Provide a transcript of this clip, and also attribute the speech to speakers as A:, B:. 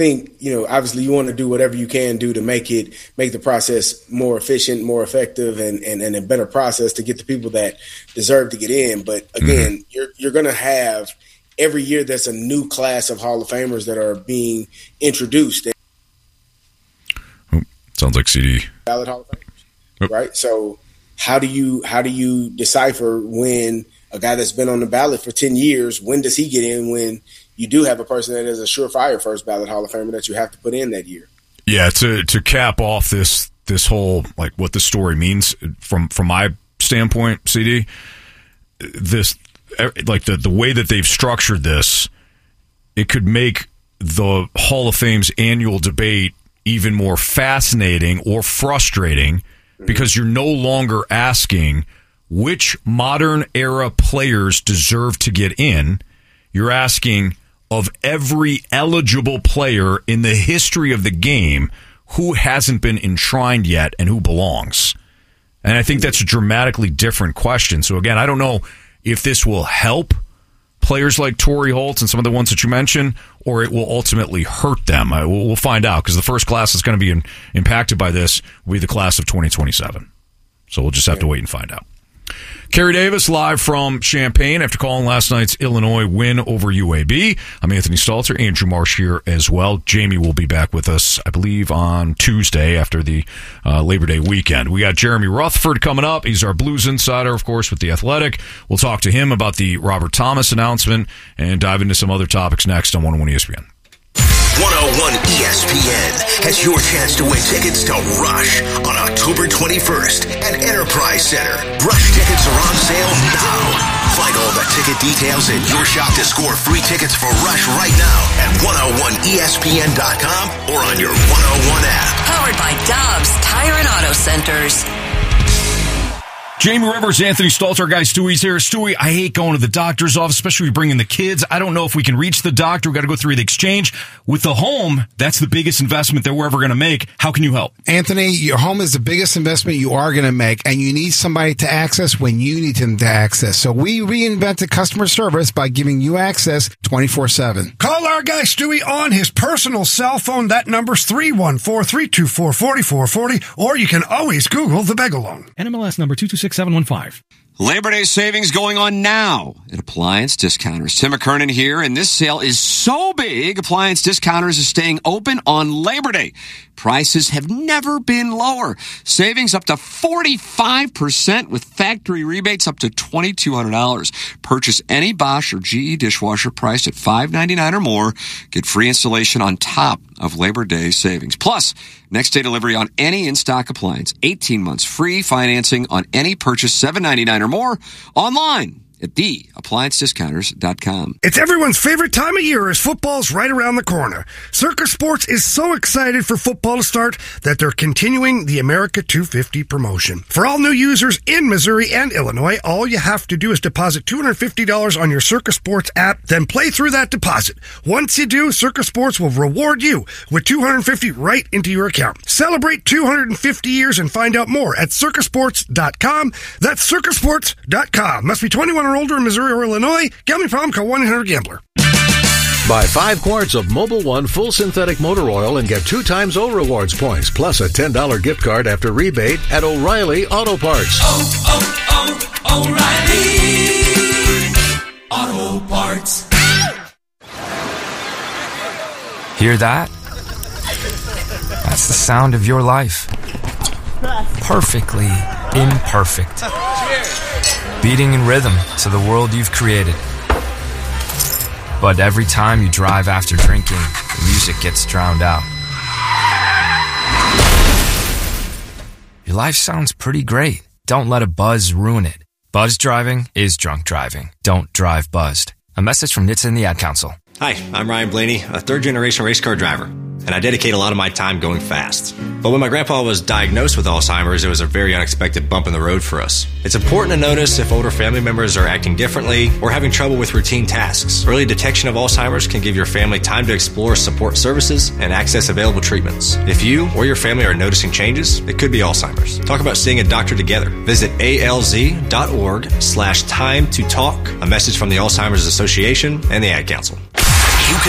A: think, obviously you want to do whatever you can do to make the process more efficient, more effective, and a better process to get the people that deserve to get in. But again, you're going to have every year there's a new class of Hall of Famers that are being introduced.
B: Sounds like CD.
A: Valid Hall of Famers, right? So how do you decipher when a guy that's been on the ballot for 10 years, when does he get in when you do have a person that is a surefire first ballot Hall of Famer that you have to put in that year? Yeah,
B: to cap off this whole, like, what the story means from my standpoint, CD, this, like, the way that they've structured this, it could make the Hall of Fame's annual debate even more fascinating or frustrating because you're no longer asking which modern era players deserve to get in. You're asking, of every eligible player in the history of the game, who hasn't been enshrined yet and who belongs? And I think that's a dramatically different question. So again, I don't know if this will help players like Torrey Holt and some of the ones that you mentioned, or it will ultimately hurt them. We'll find out, because the first class that's going to be impacted by this will be the class of 2027. So we'll just have to wait and find out. Kerry Davis live from Champaign after calling last night's Illinois win over UAB. I'm Anthony Stalter, Andrew Marsh here as well. Jamie will be back with us, I believe, on Tuesday after the Labor Day weekend. We got Jeremy Rutherford coming up. He's our Blues insider, of course, with The Athletic. We'll talk to him about the Robert Thomas announcement and dive into some other topics next on 101 ESPN.
C: 101 ESPN has your chance to win tickets to Rush on October 21st at Enterprise Center. Rush tickets are on sale now. Find all the ticket details and your shot to score free tickets for Rush right now at 101ESPN.com or on your 101 app.
D: Powered by Dobbs Tire and Auto Centers.
B: Jamie Rivers, Anthony Stalter, guy Stewie's here. Stewie, I hate going to the doctor's office, especially bringing the kids. I don't know if we can reach the doctor. We've got to go through the exchange. With the home, that's the biggest investment that we're ever going to make. How can you help?
E: Anthony, your home is the biggest investment you are going to make, and you need somebody to access when you need them to access. So we reinvented customer service by giving you access 24/7.
F: Call our guy Stewie on his personal cell phone. That number's 314-324-4440, or you can always Google the Bagel Loan.
G: NMLS number 226715.
H: Labor Day savings going on now at Appliance Discounters. Tim McKernan here, and this sale is so big, Appliance Discounters is staying open on Labor Day. Prices have never been lower. Savings up to 45% with factory rebates up to $2,200. Purchase any Bosch or GE dishwasher priced at $5.99 or more. Get free installation on top of Labor Day savings. Plus, next day delivery on any in-stock appliance. 18 months free financing on any purchase, $7.99 or more. Online at theappliancediscounters.com.
F: It's everyone's favorite time of year as football's right around the corner. Circa Sports is so excited for football to start that they're continuing the America 250 promotion. For all new users in Missouri and Illinois, all you have to do is deposit $250 on your Circa Sports app, then play through that deposit. Once you do, Circa Sports will reward you with $250 right into your account. Celebrate 250 years and find out more at circasports.com. That's circasports.com. Must be 21 or older in Missouri or Illinois. Gambling problem? Call 1-800-GAMBLER.
I: Buy 5 quarts of Mobil 1 full synthetic motor oil and get 2 times O Rewards points, plus a $10 gift card after rebate at O'Reilly Auto Parts.
J: O'Reilly Auto Parts.
K: Hear that? That's the sound of your life. Perfectly imperfect. Beating in rhythm to the world you've created. But every time you drive after drinking, the music gets drowned out. Your life sounds pretty great. Don't let a buzz ruin it. Buzz driving is drunk driving. Don't drive buzzed. A message from NHTSA and the Ad Council.
L: Hi, I'm Ryan Blaney, a third-generation race car driver, and I dedicate a lot of my time going fast. But when my grandpa was diagnosed with Alzheimer's, it was a very unexpected bump in the road for us. It's important to notice if older family members are acting differently or having trouble with routine tasks. Early detection of Alzheimer's can give your family time to explore support services and access available treatments. If you or your family are noticing changes, it could be Alzheimer's. Talk about seeing a doctor together. Visit alz.org/time to talk. A message from the Alzheimer's Association and the Ad Council.